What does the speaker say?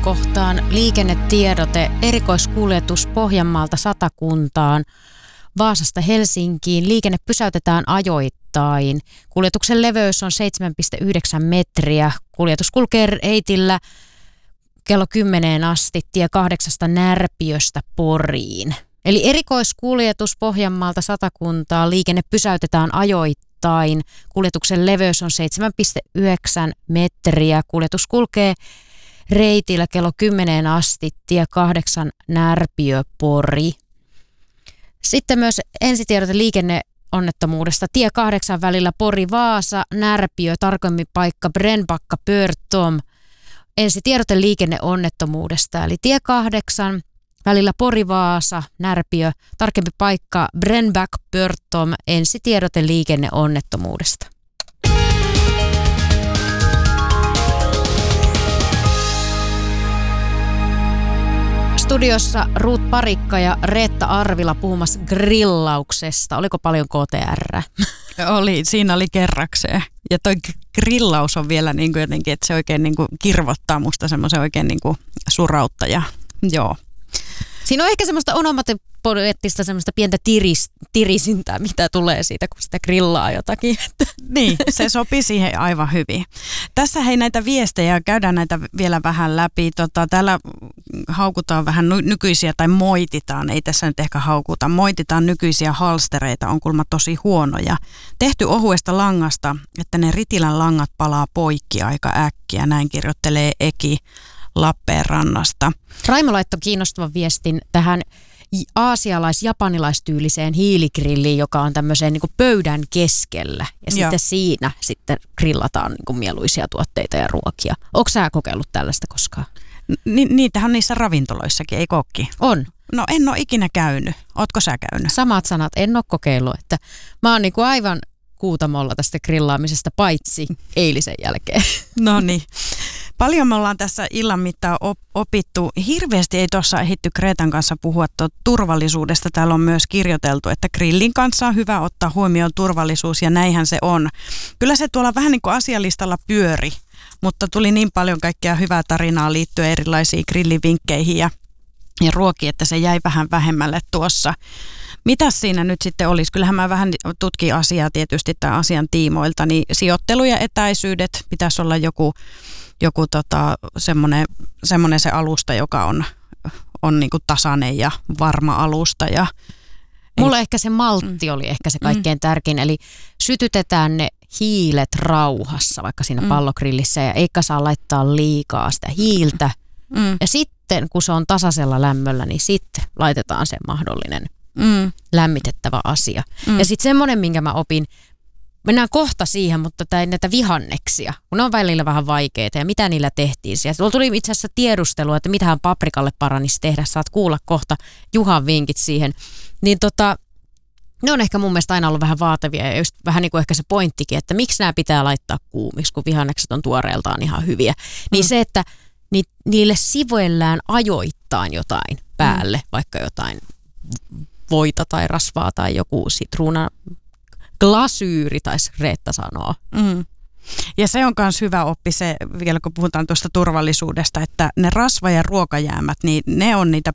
kohtaan liikennetiedote, erikoiskuljetus Pohjanmaalta Satakuntaan, Vaasasta Helsinkiin. Liikenne pysäytetään ajoittain. Kuljetuksen leveys on 7,9 metriä. Kuljetus kulkee reitillä kello 10 asti tie 8 Närpiöstä Poriin. Eli erikoiskuljetus Pohjanmaalta Satakuntaan. Liikenne pysäytetään ajoittain. Kuljetuksen leveys on 7,9 metriä. Kuljetus kulkee reitillä kello 10 asti tie 8 Närpiö Pori. Sitten myös ensitiedote liikenneonnettomuudesta. Tie 8 välillä Pori-Vaasa, Närpiö, tarkemmin paikka Brännbacka-Pörtom. Ensitiedote liikenneonnettomuudesta. Eli tie 8 välillä Pori-Vaasa, Närpiö, tarkempi paikka Brännbacka-Pörtom. Ensitiedote liikenneonnettomuudesta. Studiossa Ruut Parikka ja Reetta Arvila puhumassa grillauksesta. Oliko paljon KTR? Siinä oli kerrakseen. Ja toi grillaus on vielä niin kuin jotenkin, että se oikein niin kuin kirvottaa musta semmoisen oikein niin kuin surauttaja. Joo. Siinä on ehkä semmoista onomatopoeettista semmoista pientä tirisintää, mitä tulee siitä, kun sitä grillaa jotakin. Niin, se sopii siihen aivan hyvin. Tässä hei näitä viestejä, käydään näitä vielä vähän läpi. Täällä haukutaan vähän nykyisiä, tai moititaan, ei tässä nyt ehkä haukuta. Moititaan nykyisiä halstereita, on kuulemma tosi huonoja. Tehty ohuesta langasta, että ne Ritilän langat palaa poikki aika äkkiä, näin kirjoittelee Eki Lappeenrannasta. Raimo laittoi kiinnostavan viestin tähän aasialais-japanilaistyyliseen hiiligrilliin, joka on tämmöiseen niin kuin pöydän keskellä. Ja sitten siinä sitten grillataan niin kuin mieluisia tuotteita ja ruokia. Ootko sä kokeillut tällaista koskaan? Niitähän on niissä ravintoloissakin, ei kokki? On. No en ole ikinä käynyt. Ootko sä käynyt? Samat sanat, en ole kokeillut. Että mä oon niin kuin aivan kuutamolla tästä grillaamisesta, paitsi eilisen jälkeen. No niin. Paljon me ollaan tässä illan mittaan opittu. Hirveästi ei tuossa ehditty Kreetan kanssa puhua turvallisuudesta. Täällä on myös kirjoiteltu, että grillin kanssa on hyvä ottaa huomioon turvallisuus ja näinhän se on. Kyllä se tuolla vähän niin kuin asialistalla pyöri, mutta tuli niin paljon kaikkea hyvää tarinaa liittyen erilaisiin grillivinkkeihin ja ruokiin, että se jäi vähän vähemmälle tuossa. Mitäs siinä nyt sitten olisi? Kyllähän mä vähän tutkin asiaa tietysti tämän asian tiimoilta, niin sijoittelu ja etäisyydet pitäisi olla joku semmoinen se alusta, joka on niin kuin tasainen ja varma alusta. Mulla ehkä se maltti oli ehkä se kaikkein tärkein, eli sytytetään ne hiilet rauhassa vaikka siinä pallogrillissä ja eikä saa laittaa liikaa sitä hiiltä. Ja sitten kun se on tasaisella lämmöllä, niin sitten laitetaan se mahdollinen lämmitettävä asia. Ja sitten semmoinen, minkä mä opin, mennään kohta siihen, mutta näitä vihanneksia, kun ne on välillä vähän vaikeita ja mitä niillä tehtiin. Tuolla tuli itse asiassa tiedustelua, että mitähän paprikalle paranisi tehdä. Saat kuulla kohta Juhan vinkit siihen. Niin ne on ehkä mun mielestä aina ollut vähän vaativia ja just vähän niin kuin ehkä se pointtikin, että miksi nämä pitää laittaa kuumiksi, kun vihannekset on tuoreeltaan ihan hyviä. Niin se, että niille sivuillään ajoittain jotain päälle, vaikka jotain voita tai rasvaa tai joku sitruuna glasyyri, taisi Reetta sanoa. Ja se on myös hyvä oppi se, vielä kun puhutaan tuosta turvallisuudesta, että ne rasva- ja ruokajäämät, niin ne on niitä